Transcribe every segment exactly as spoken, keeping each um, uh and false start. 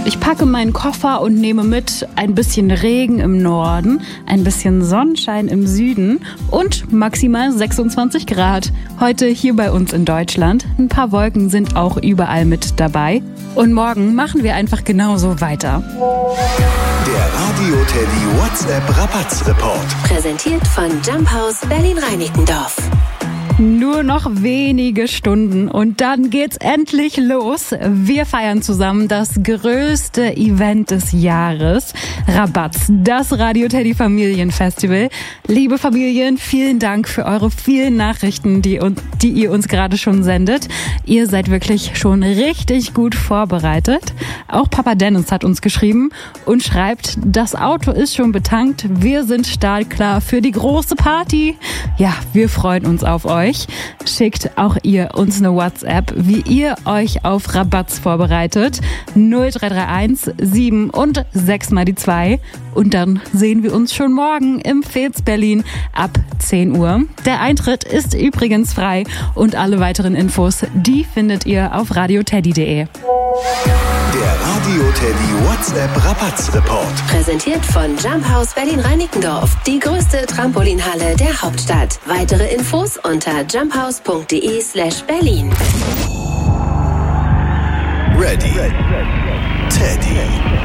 Ich packe meinen Koffer und nehme mit ein bisschen Regen im Norden, ein bisschen Sonnenschein im Süden und maximal sechsundzwanzig Grad. Heute hier bei uns in Deutschland. Ein paar Wolken sind auch überall mit dabei. Und morgen machen wir einfach genauso weiter. Der Radio Teddy WhatsApp Rabatz-Report. Präsentiert von Jump House Berlin-Reinickendorf. Nur noch wenige Stunden und dann geht's endlich los. Wir feiern zusammen das größte Event des Jahres. Rabatz, das Radio Teddy Familienfestival. Liebe Familien, vielen Dank für eure vielen Nachrichten, die, die ihr uns gerade schon sendet. Ihr seid wirklich schon richtig gut vorbereitet. Auch Papa Dennis hat uns geschrieben und schreibt, das Auto ist schon betankt. Wir sind startklar für die große Party. Ja, wir freuen uns auf euch. Schickt auch ihr uns eine WhatsApp, wie ihr euch auf Rabatz vorbereitet. null drei drei eins sieben und sechs mal die zwei. Und dann sehen wir uns schon morgen im Fez Berlin ab zehn Uhr. Der Eintritt ist übrigens frei und alle weiteren Infos, die findet ihr auf radioteddy punkt de. Der Radio Teddy WhatsApp Rabatz-Report. Präsentiert von Jump House Berlin-Reinickendorf. Die größte Trampolinhalle der Hauptstadt. Weitere Infos unter jumphouse punkt de slash Berlin. Ready. Teddy.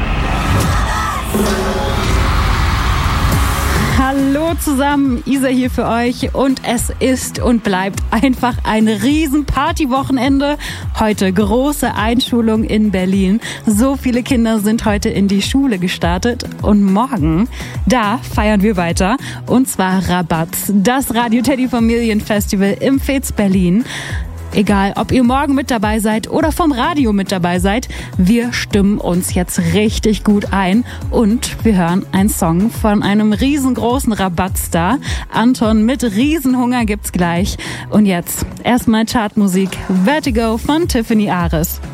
Hallo zusammen, Isa hier für euch und es ist und bleibt einfach ein riesen Partywochenende. Heute große Einschulung in Berlin. So viele Kinder sind heute in die Schule gestartet und morgen, da feiern wir weiter und zwar Rabatz, das Radio Teddy Familienfestival im Fez Berlin. Egal, ob ihr morgen mit dabei seid oder vom Radio mit dabei seid, wir stimmen uns jetzt richtig gut ein und wir hören einen Song von einem riesengroßen Rabattstar. Anton mit Riesenhunger gibt's gleich. Und jetzt erstmal Chartmusik, Vertigo von Tiffany Ares.